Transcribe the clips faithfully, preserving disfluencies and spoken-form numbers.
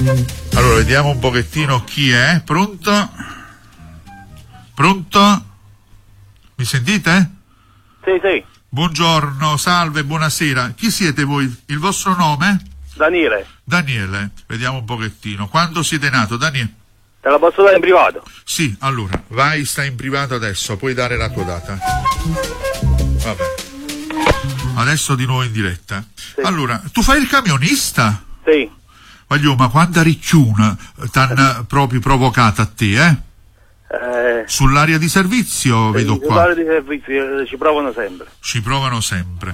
Allora, vediamo un pochettino chi è. Pronto? Pronto? Mi sentite? Sì, sì. Buongiorno, salve, buonasera. Chi siete voi? Il vostro nome? Daniele. Daniele, vediamo un pochettino. Quando siete nato, Daniele? Te la posso dare in privato? Sì, allora, vai, sta in privato adesso, puoi dare la tua data. Vabbè. Adesso di nuovo in diretta. Sì. Allora, tu fai il camionista? Sì. Voglio, ma quanta ricciuna t'hanno proprio provocata a te, eh? Eh, Sull'area di servizio, vedo qua. Sull'area di servizio ci provano sempre. Ci provano sempre.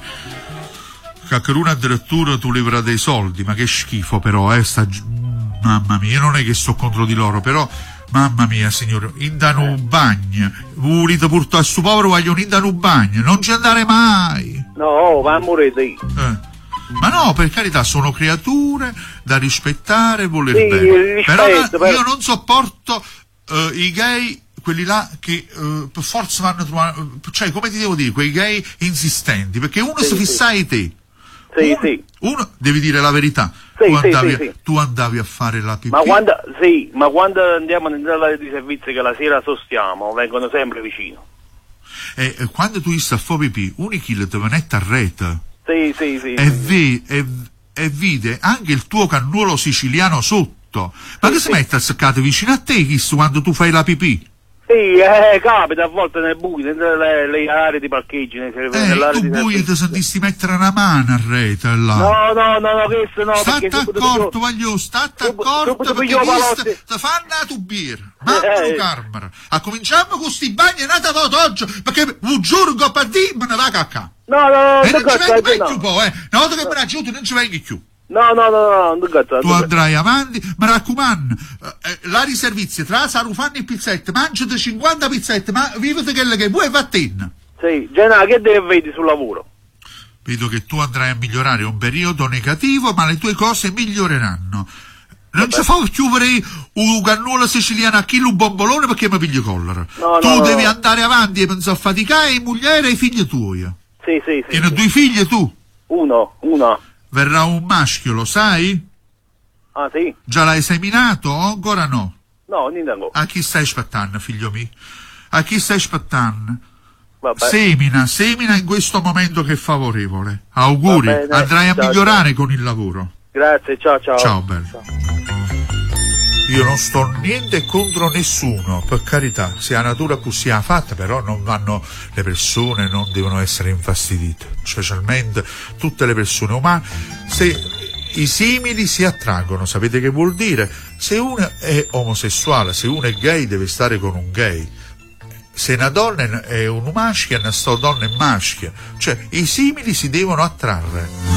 Caccheruna addirittura tu levera dei soldi, ma che schifo però, eh, sta... Mamma mia, non è che sto contro di loro, però, mamma mia, signore, indano un bagno, volete portare a suo povero vogliono indano un bagno, non ci andare mai. No, ma morite. Eh. Ma no, per carità, sono creature da rispettare e voler Sì, bene. rispetto, Però, io però... non sopporto uh, i gay, quelli là che uh, per forza vanno a trovare, cioè, come ti devo dire, quei gay insistenti, perché uno sì, si fissai sì. te. Sì, uno, sì. uno devi dire la verità. Sì, tu, andavi, sì, sì, sì. tu andavi a fare la pipì. Ma quando, sì, ma quando andiamo nell'area di servizio che la sera sostiamo, vengono sempre vicino. E, e quando tu stai a fare pipì, un chilo ti venette a rete. Sì, sì, sì. E, sì, ve, e, e vide anche il tuo cannuolo siciliano sotto. Ma sì, che sì. si mette a seccare vicino a te, Chis, quando tu fai la pipì? Sì, eh, capita a volte nel buio, nelle le aree di parcheggio, nei, Eh, nell'area tu di buio ti servizio. sentissi mettere una mano a rete là. No, no, no, no, questo no. State perché subito accorto, piglio- voglio, state subito- accorto subito perché piglio questo palotti. ti fanno a tu birra. Mamma Eh. carmara. A cominciamo con sti bagni e nata voto oggi, perché un giorno per dire me ne va cacca. No, no, no, E non non ci cazzo, vengi no. più poi, eh. Una volta che me ne aiuti non ci vengi più. No, no, no, no, non cazzo. Tu andrai avanti, mi raccomando, eh, la di servizio tra Sarufanni e pizzette, mangiate cinquanta pizzette, ma vivete quelle che vuoi e vattene. Sì, Genà, che deve vedi sul lavoro? Vedo che tu andrai a migliorare un periodo negativo, ma le tue cose miglioreranno. Non ci fa chiudere un cannuolo siciliano a chilo un bombolone perché mi piglio collera. No, tu no, devi no. andare avanti e pensare a faticare e moglie e i figli tuoi. Sì, sì, sì. Tieni sì. due figli tu. Uno, uno. Verrà un maschio, lo sai? Ah, sì? Già l'hai seminato o ancora no? No, niente ancora. A chi stai aspettando, figlio mio? A chi stai aspettando? Vabbè. Semina, semina in questo momento che è favorevole. Auguri, Va bene, andrai a ciao, migliorare con il lavoro. Grazie, ciao, ciao. Ciao, bello. Io non sto niente contro nessuno, per carità, se la natura così ha fatta, però non vanno, le persone non devono essere infastidite, specialmente tutte le persone umane. Se i simili si attraggono, sapete che vuol dire? Se uno è omosessuale, se uno è gay deve stare con un gay. Se una donna è un maschio, una sto donna è maschia. Cioè, i simili si devono attrarre.